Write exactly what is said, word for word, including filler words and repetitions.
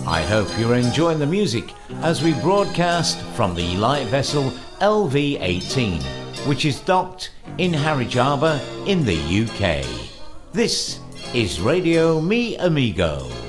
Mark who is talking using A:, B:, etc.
A: I hope you're enjoying the music as we broadcast from the light vessel L V eighteen, which is docked in Harwich Harbour in the U K. This is Radio Mi Amigo.